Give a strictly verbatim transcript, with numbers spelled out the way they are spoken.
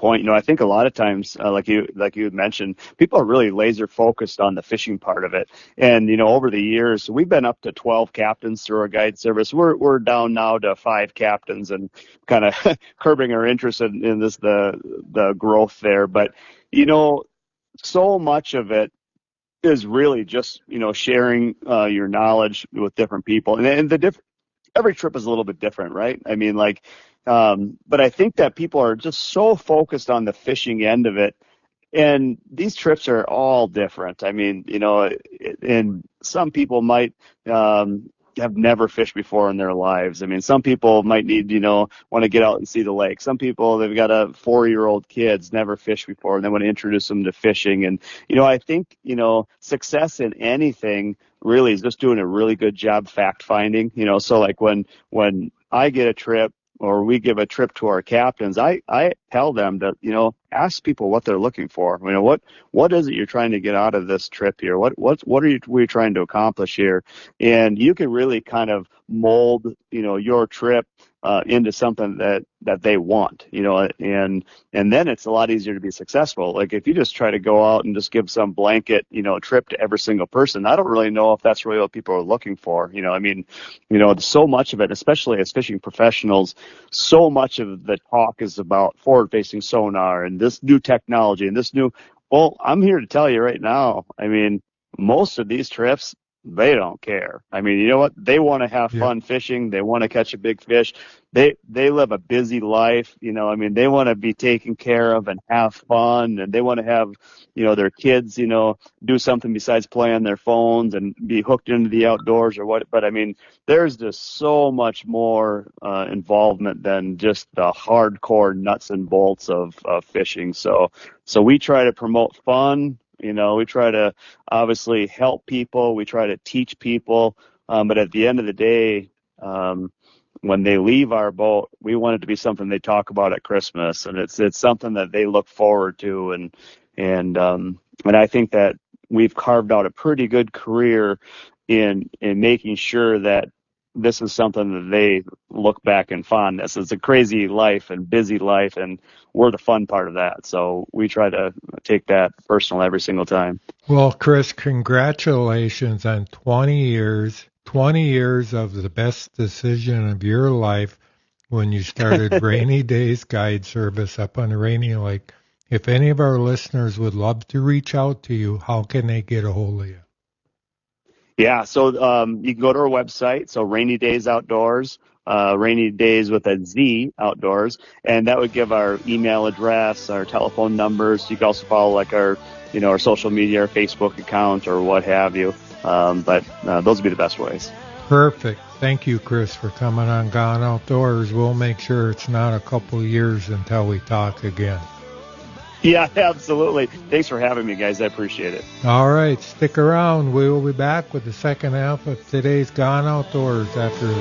point. You know, I think a lot of times, uh, like you like you had mentioned, people are really laser focused on the fishing part of it. And you know, over the years, we've been up to twelve captains through our guide service. We're we're down now to five captains, and kind of curbing our interest in, in this the the growth there. But you know, so much of it is really just, you know, sharing uh, your knowledge with different people. And, and the diff- every trip is a little bit different, right? I mean, like, um, but I think that people are just so focused on the fishing end of it. And these trips are all different. I mean, you know, and some people might, um, have never fished before in their lives. I mean, some people might need, you know, want to get out and see the lake. Some people, they've got a four-year-old kids, never fished before, and they want to introduce them to fishing. And, you know, I think, you know, success in anything really is just doing a really good job fact finding, you know. So like when, when I get a trip, or we give a trip to our captains, I, I tell them to, you know, ask people what they're looking for. You know, what, what is it you're trying to get out of this trip here? What, what, what are you, we trying to accomplish here? And you can really kind of mold, you know, your trip, uh, into something that, that they want, you know, and, and then it's a lot easier to be successful. Like if you just try to go out and just give some blanket, you know, trip to every single person, I don't really know if that's really what people are looking for. You know, I mean, you know, so much of it, especially as fishing professionals, so much of the talk is about forward-facing sonar and this new technology and this new, well, I'm here to tell you right now, I mean, most of these trips, they don't care. I mean, you know what? They want to have fun fishing. They want to catch a big fish. They they live a busy life. You know, I mean, they want to be taken care of and have fun, and they want to have, you know, their kids, you know, do something besides play on their phones and be hooked into the outdoors or what. But I mean, there's just so much more uh, involvement than just the hardcore nuts and bolts of, of fishing. So so we try to promote fun. You know, we try to obviously help people. We try to teach people. Um, but at the end of the day, um, when they leave our boat, we want it to be something they talk about at Christmas, and it's it's something that they look forward to. And and um, and I think that we've carved out a pretty good career in in making sure that this is something that they look back in fondness. It's a crazy life and busy life, and we're the fun part of that. So we try to take that personal every single time. Well, Chris, congratulations on twenty years, twenty years of the best decision of your life when you started Rainy Days Guide Service up on Rainy Lake. If any of our listeners would love to reach out to you, how can they get a hold of you? Yeah, so um, you can go to our website, so Rainy Days Outdoors, uh, Rainy Days with a Z, Outdoors, and that would give our email address, our telephone numbers. You can also follow like our, you know, our social media, our Facebook account, or what have you. Um, but uh, those would be the best ways. Perfect. Thank you, Chris, for coming on Gone Outdoors. We'll make sure it's not a couple years until we talk again. Yeah, absolutely. Thanks for having me, guys. I appreciate it. All right. Stick around. We will be back with the second half of today's Gone Outdoors after